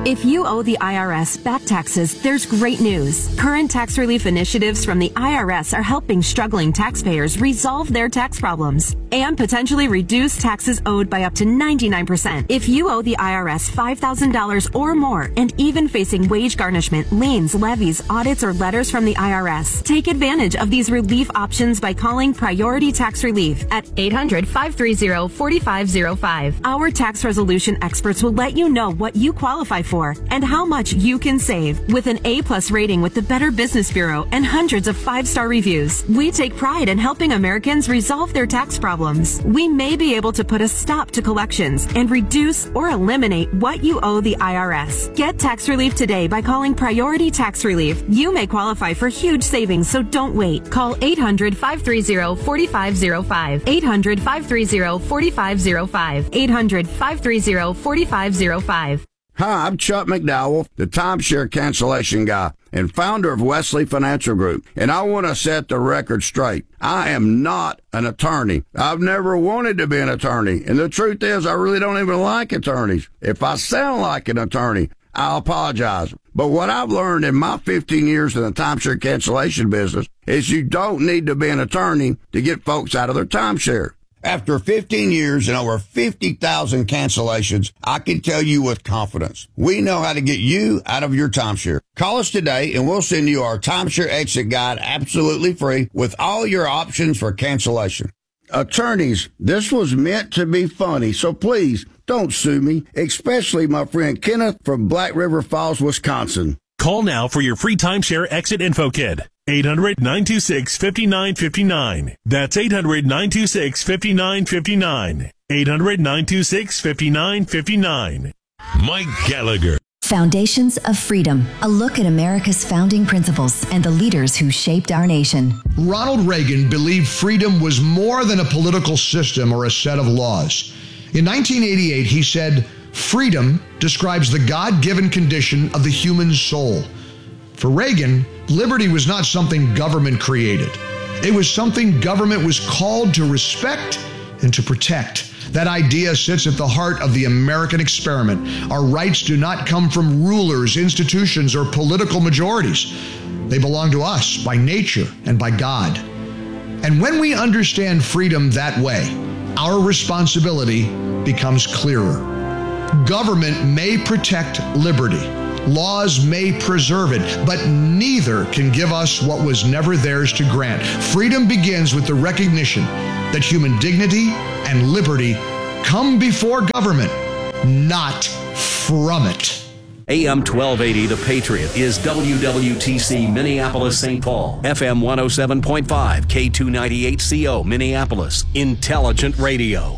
If you owe the IRS back taxes, there's great news. Current tax relief initiatives from the IRS are helping struggling taxpayers resolve their tax problems and potentially reduce taxes owed by up to 99%. If you owe the IRS $5,000 or more and even facing wage garnishment, liens, levies, audits, or letters from the IRS, take advantage of these relief options by calling Priority Tax Relief at 800-530-4505. Our tax resolution experts will let you know what you qualify for and how much you can save. With an A+ rating with the Better Business Bureau and hundreds of 5-star reviews, we take pride in helping Americans resolve their tax problems. We may be able to put a stop to collections and reduce or eliminate what you owe the IRS. Get tax relief today by calling Priority Tax Relief. You may qualify for huge savings, so don't wait. Call 800-530-4505. 800-530-4505. 800-530-4505. Hi, I'm Chuck McDowell, the timeshare cancellation guy and founder of Wesley Financial Group, and I want to set the record straight. I am not an attorney. I've never wanted to be an attorney, and the truth is I really don't even like attorneys. If I sound like an attorney, I'll apologize. But what I've learned in my 15 years in the timeshare cancellation business is you don't need to be an attorney to get folks out of their timeshare. After 15 years and over 50,000 cancellations, I can tell you with confidence, we know how to get you out of your timeshare. Call us today and we'll send you our timeshare exit guide absolutely free with all your options for cancellation. Attorneys, this was meant to be funny, so please don't sue me, especially my friend Kenneth from Black River Falls, Wisconsin. Call now for your free timeshare exit info kit. 800-926-5959. That's 800-926-5959. 800-926-5959. Mike Gallagher. Foundations of Freedom, a look at America's founding principles and the leaders who shaped our nation. Ronald Reagan believed freedom was more than a political system or a set of laws. In 1988, he said, "Freedom describes the God-given condition of the human soul." For Reagan, liberty was not something government created. It was something government was called to respect and to protect. That idea sits at the heart of the American experiment. Our rights do not come from rulers, institutions, or political majorities. They belong to us by nature and by God. And when we understand freedom that way, our responsibility becomes clearer. Government may protect liberty. Laws may preserve it, but neither can give us what was never theirs to grant. Freedom begins with the recognition that human dignity and liberty come before government, not from it. AM 1280, The Patriot, is WWTC Minneapolis, St. Paul. FM 107.5, K298CO, Minneapolis. Intelligent Radio.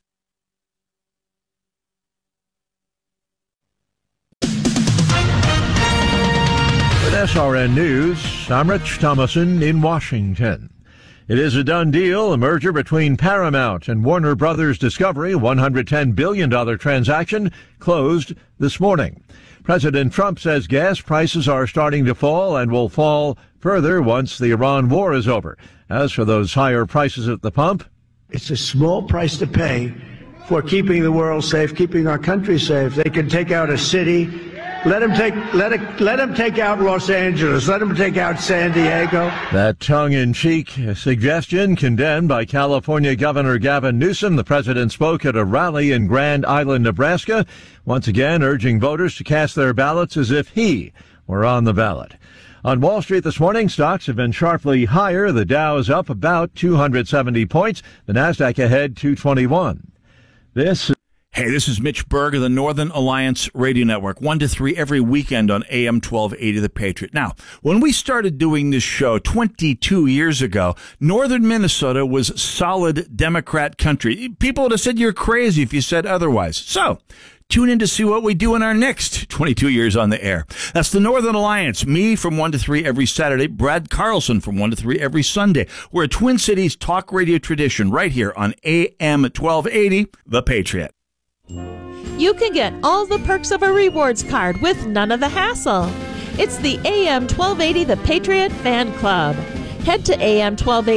SRN News, I'm Rich Thomason in Washington. It is a done deal. A merger between Paramount and Warner Brothers Discovery, a $110 billion transaction, closed this morning. President Trump says gas prices are starting to fall and will fall further once the Iran war is over. As for those higher prices at the pump, it's a small price to pay for keeping the world safe, keeping our country safe. They can take out a city. Let him take out Los Angeles. Let him take out San Diego. That tongue-in-cheek suggestion condemned by California Governor Gavin Newsom. The president spoke at a rally in Grand Island, Nebraska, once again urging voters to cast their ballots as if he were on the ballot. On Wall Street this morning, stocks have been sharply higher. The Dow is up about 270 points. The Nasdaq ahead 221. Hey, this is Mitch Berg of the Northern Alliance Radio Network, 1 to 3 every weekend on AM 1280 The Patriot. Now, when we started doing this show 22 years ago, northern Minnesota was solid Democrat country. People would have said you're crazy if you said otherwise. So, tune in to see what we do in our next 22 years on the air. That's the Northern Alliance. Me from 1 to 3 every Saturday. Brad Carlson from 1 to 3 every Sunday. We're a Twin Cities talk radio tradition right here on AM 1280 The Patriot. You can get all the perks of a rewards card with none of the hassle. It's the AM 1280 The Patriot Fan Club. Head to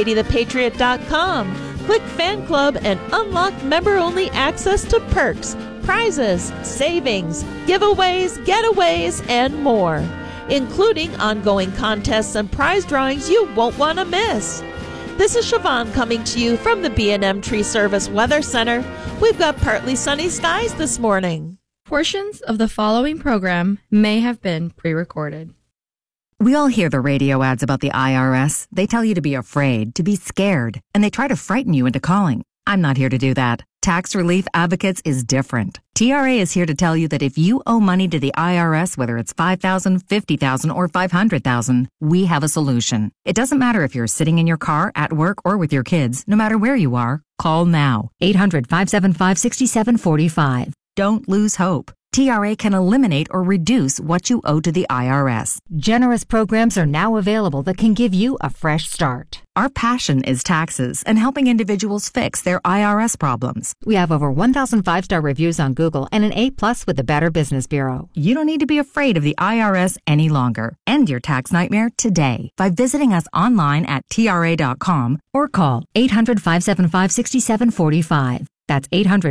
am1280thepatriot.com. Click Fan Club and unlock member-only access to perks prizes, savings, giveaways, getaways, and more, including ongoing contests and prize drawings you won't want to miss. This is Siobhan coming to you from the B&M Tree Service Weather Center. We've got partly sunny skies this morning. Portions of the following program may have been pre-recorded. We all hear the radio ads about the IRS. They tell you to be afraid, to be scared, and they try to frighten you into calling. I'm not here to do that. Tax Relief Advocates is different. TRA is here to tell you that if you owe money to the IRS, whether it's $5,000, $50,000, or $500,000, we have a solution. It doesn't matter if you're sitting in your car, at work, or with your kids. No matter where you are, call now. 800-575-6745. Don't lose hope. TRA can eliminate or reduce what you owe to the IRS. Generous programs are now available that can give you a fresh start. Our passion is taxes and helping individuals fix their IRS problems. We have over 1,000 5-star reviews on Google and an A+ with the Better Business Bureau. You don't need to be afraid of the IRS any longer. End your tax nightmare today by visiting us online at TRA.com or call 800-575-6745. That's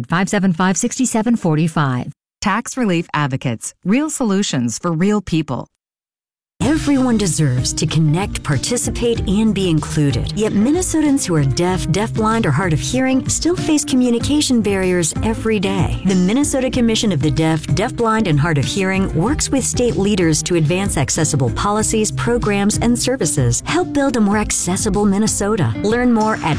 800-575-6745. Tax Relief Advocates. Real solutions for real people. Everyone deserves to connect, participate, and be included. Yet Minnesotans who are deaf, deafblind, or hard of hearing still face communication barriers every day. The Minnesota Commission of the Deaf, Deafblind, and Hard of Hearing works with state leaders to advance accessible policies, programs, and services. Help build a more accessible Minnesota. Learn more at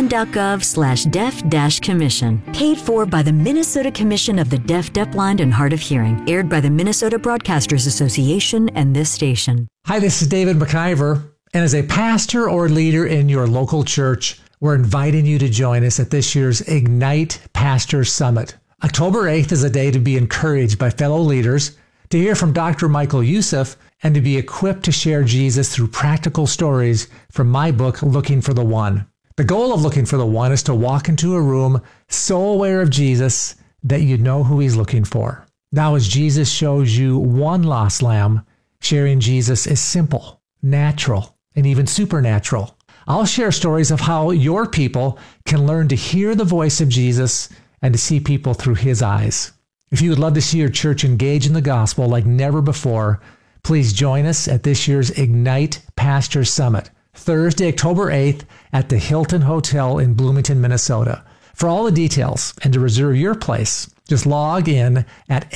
mn.gov/deaf-commission. Paid for by the Minnesota Commission of the Deaf, Deafblind, and Hard of Hearing. Aired by the Minnesota Broadcasters Association and this station. Hi, this is David McIver, and as a pastor or leader in your local church, we're inviting you to join us at this year's Ignite Pastor Summit. October 8th is a day to be encouraged by fellow leaders, to hear from Dr. Michael Youssef, and to be equipped to share Jesus through practical stories from my book, Looking for the One. The goal of Looking for the One is to walk into a room so aware of Jesus that you know who he's looking for. Now, as Jesus shows you one lost lamb, sharing Jesus is simple, natural, and even supernatural. I'll share stories of how your people can learn to hear the voice of Jesus and to see people through his eyes. If you would love to see your church engage in the gospel like never before, please join us at this year's Ignite Pastor Summit, Thursday, October 8th at the Hilton Hotel in Bloomington, Minnesota. For all the details and to reserve your place, just log in at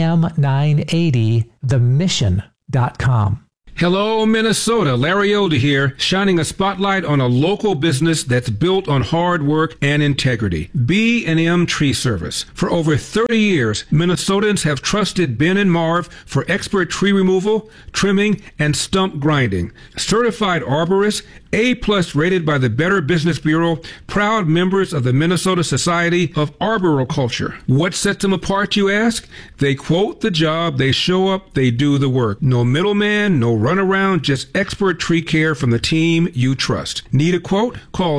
am980themission.com. Hello, Minnesota. Larry Older here, shining a spotlight on a local business that's built on hard work and integrity. B&M Tree Service. For over 30 years, Minnesotans have trusted Ben and Marv for expert tree removal, trimming, and stump grinding. Certified arborists, A+ rated by the Better Business Bureau, proud members of the Minnesota Society of Arboriculture. What sets them apart, you ask? They quote the job, they show up, they do the work. No middleman, no runaround, just expert tree care from the team you trust. Need a quote? Call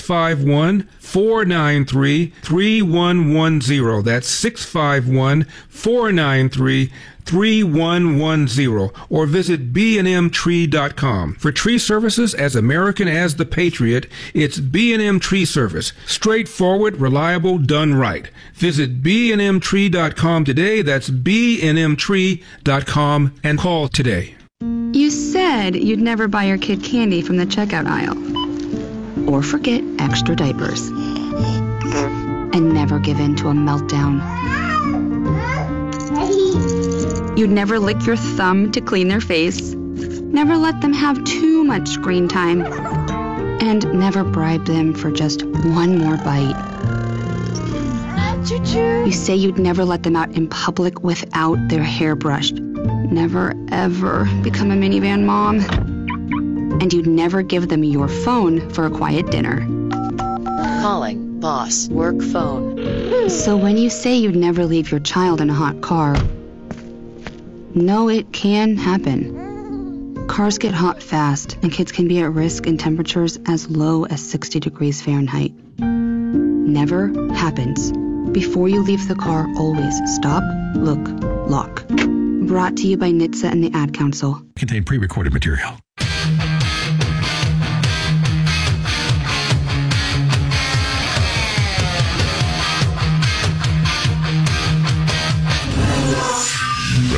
651-493-3110. That's 651-493-3110, or visit bnmtree.com. For tree services as American as the Patriot, it's B&M Tree Service. Straightforward, reliable, done right. Visit bnmtree.com today. That's bnmtree.com, and call today. You said you'd never buy your kid candy from the checkout aisle. Or forget extra diapers. And never give in to a meltdown. You'd never lick your thumb to clean their face. Never let them have too much screen time. And never bribe them for just one more bite. You say you'd never let them out in public without their hair brushed. Never, ever become a minivan mom. And you'd never give them your phone for a quiet dinner. Calling boss work phone. So when you say you'd never leave your child in a hot car, no, it can happen. Cars get hot fast, and kids can be at risk in temperatures as low as 60 degrees Fahrenheit. Never happens. Before you leave the car, always stop, look, lock. Brought to you by NHTSA and the Ad Council. Contain pre-recorded material.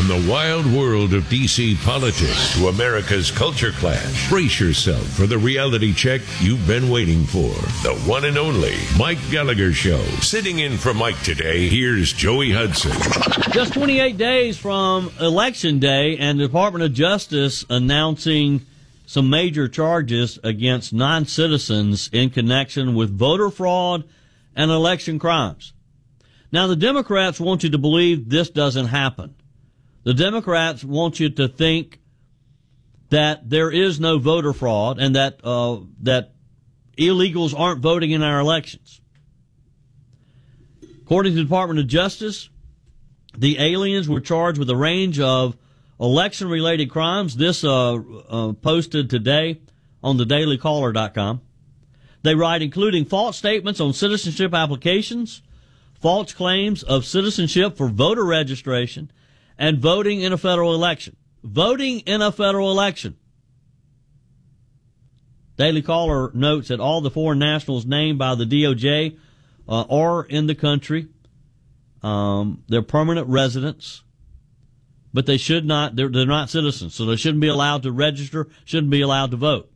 From the wild world of D.C. politics to America's culture clash, brace yourself for the reality check you've been waiting for. The one and only Mike Gallagher Show. Sitting in for Mike today, here's Joey Hudson. Just 28 days from Election Day, and the Department of Justice announcing some major charges against non-citizens in connection with voter fraud and election crimes. Now, the Democrats want you to believe this doesn't happen. The Democrats want you to think that there is no voter fraud and that illegals aren't voting in our elections. According to the Department of Justice, the aliens were charged with a range of election-related crimes. This posted today on thedailycaller.com. They write, including false statements on citizenship applications, false claims of citizenship for voter registration, and voting in a federal election. Voting in a federal election. Daily Caller notes that all the foreign nationals named by the DOJ are in the country. They're permanent residents, but they should not, they're not citizens, so they shouldn't be allowed to register, shouldn't be allowed to vote.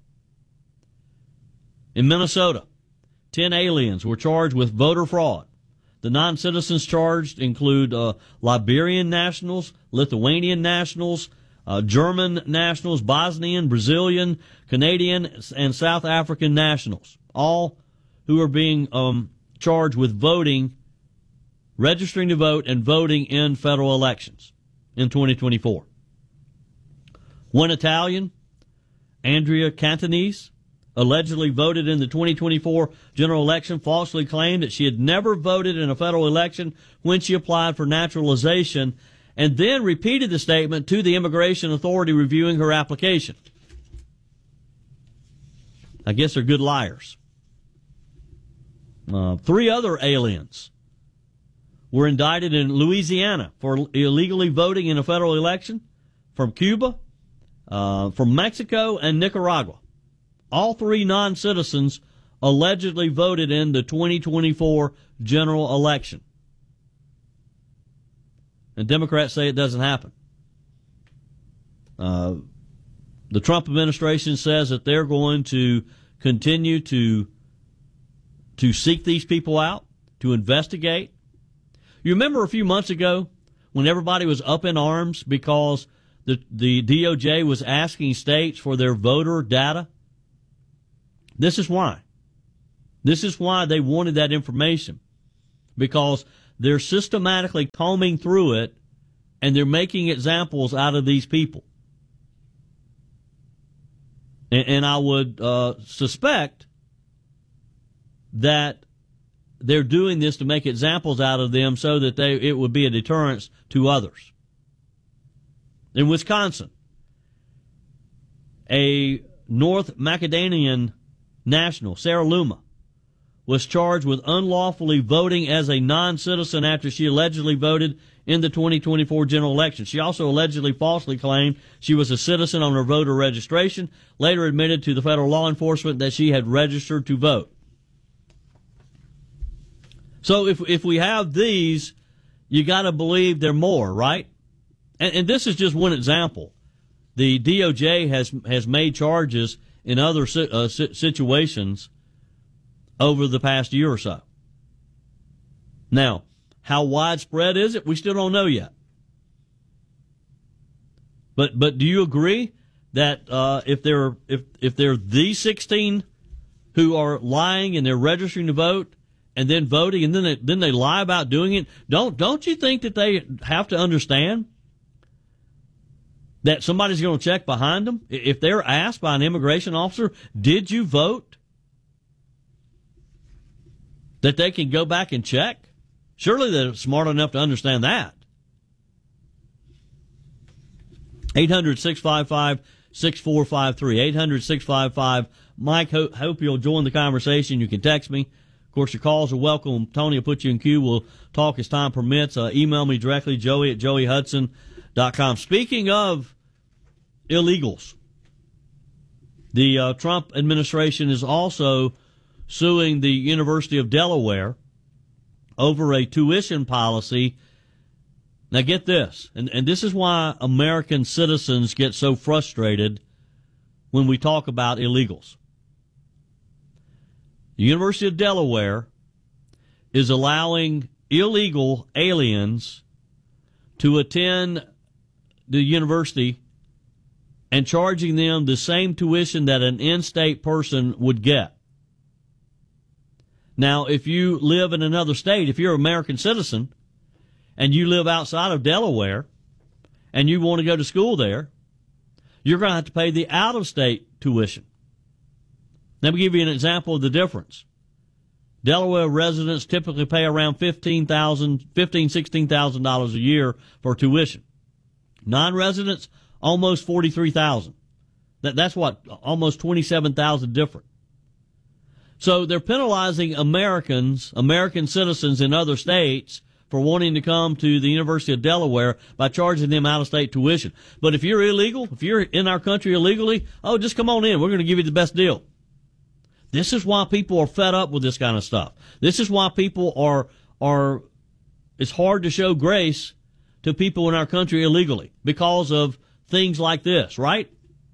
In Minnesota, 10 aliens were charged with voter fraud. The non-citizens charged include Liberian nationals, Lithuanian nationals, German nationals, Bosnian, Brazilian, Canadian, and South African nationals, all who are being charged with voting, registering to vote, and voting in federal elections in 2024. One Italian, Andrea Cantonese, allegedly voted in the 2024 general election, falsely claimed that she had never voted in a federal election when she applied for naturalization, and then repeated the statement to the immigration authority reviewing her application. I guess they're good liars. 3 other aliens were indicted in Louisiana for illegally voting in a federal election, from Cuba, from Mexico, and Nicaragua. All 3 non-citizens allegedly voted in the 2024 general election. And Democrats say it doesn't happen. The Trump administration says that they're going to continue to seek these people out, to investigate. You remember a few months ago when everybody was up in arms because the DOJ was asking states for their voter data? This is why. This is why they wanted that information, because they're systematically combing through it and they're making examples out of these people. And I would suspect that they're doing this to make examples out of them so that it would be a deterrence to others. In Wisconsin, a North Macedonian national, Sarah Luma, was charged with unlawfully voting as a non-citizen after she allegedly voted in the 2024 general election. She also allegedly falsely claimed she was a citizen on her voter registration, later admitted to the federal law enforcement that she had registered to vote. So if we have these, you got to believe there are more, right? And this is just one example. The DOJ has made charges in other situations over the past year or so. Now, how widespread is it? We still don't know yet. But do you agree that if they're these 16 who are lying and they're registering to vote and then voting and then they lie about doing it, don't you think that they have to understand that somebody's going to check behind them? If they're asked by an immigration officer, did you vote? That they can go back and check? Surely they're smart enough to understand that. 800-655-6453. 800-655-Mike. Hope you'll join the conversation. You can text me. Of course, your calls are welcome. Tony will put you in queue. We'll talk as time permits. Email me directly, joey@joeyhudson.com. Speaking of illegals, the Trump administration is also suing the University of Delaware over a tuition policy Now get this, and this is why American citizens get so frustrated when we talk about illegals. The University of Delaware is allowing illegal aliens to attend the university and charging them the same tuition that an in-state person would get. Now, if you live in another state, if you're an American citizen and you live outside of Delaware and you want to go to school there, you're going to have to pay the out-of-state tuition. Let me give you an example of the difference. Delaware residents typically pay around $16,000 a year for tuition. Non-residents, almost $43,000. That's what, almost $27,000 different. So they're penalizing American citizens in other states for wanting to come to the University of Delaware by charging them out-of-state tuition. But if you're illegal, if you're in our country illegally, just come on in. We're going to give you the best deal. This is why people are fed up with this kind of stuff. This is why people are it's hard to show grace to people in our country illegally because of things like this, right?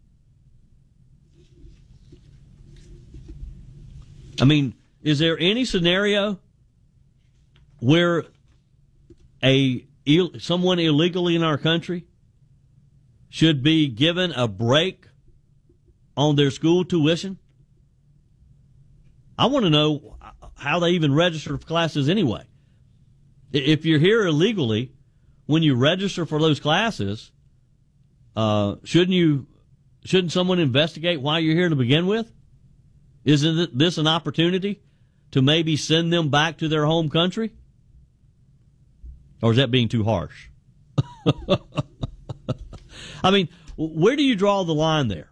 I mean, is there any scenario where someone illegally in our country should be given a break on their school tuition? I want to know how they even register for classes anyway. If you're here illegally, when you register for those classes, shouldn't someone investigate why you're here to begin with? Isn't this an opportunity to maybe send them back to their home country? Or is that being too harsh? I mean, where do you draw the line there?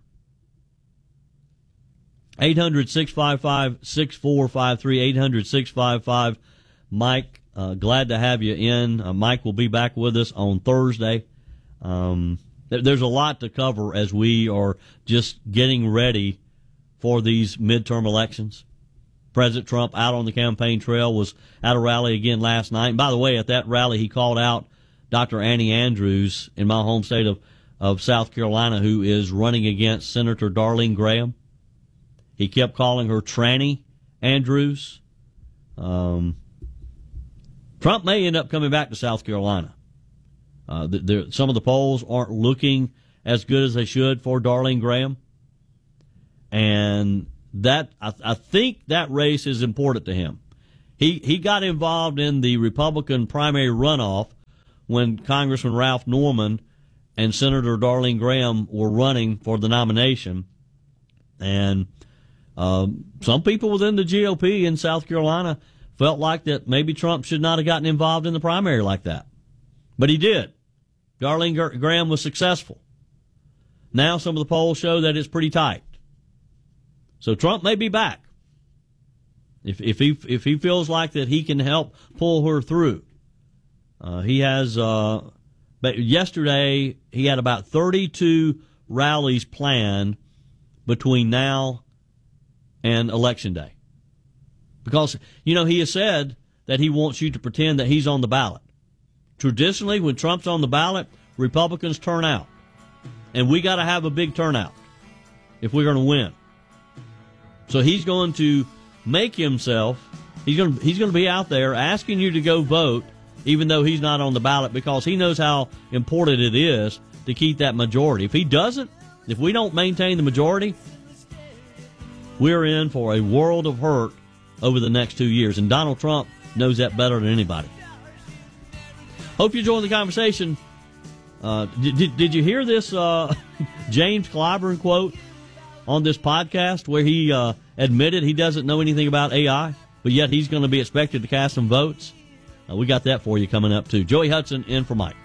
800-655-6453, 800-655-Mike. Glad to have you in. Mike will be back with us on Thursday. There's a lot to cover as we are just getting ready for these midterm elections. President Trump out on the campaign trail, was at a rally again last night. And by the way, at that rally, he called out Dr. Annie Andrews in my home state of South Carolina, who is running against Senator Darlene Graham. He kept calling her Tranny Andrews. Trump may end up coming back to South Carolina. Some of the polls aren't looking as good as they should for Darlene Graham. And that I think that race is important to him. He got involved in the Republican primary runoff when Congressman Ralph Norman and Senator Darlene Graham were running for the nomination. And some people within the GOP in South Carolina felt like that maybe Trump should not have gotten involved in the primary like that. But he did. Darlene Graham was successful. Now some of the polls show that it's pretty tight. So Trump may be back if he feels like that he can help pull her through. He has. But yesterday he had about 32 rallies planned between now and Election Day, because he has said that he wants you to pretend that he's on the ballot. Traditionally, when Trump's on the ballot, Republicans turn out, and we got to have a big turnout if we're going to win. So he's going to make himself, he's going to be out there asking you to go vote, even though he's not on the ballot, because he knows how important it is to keep that majority. If he doesn't, if we don't maintain the majority, we're in for a world of hurt over the next 2 years. And Donald Trump knows that better than anybody. Hope you enjoyed the conversation. Did you hear this James Clyburn quote on this podcast where he admitted he doesn't know anything about AI, but yet he's going to be expected to cast some votes? We got that for you coming up, too. Joey Hudson in for Mike.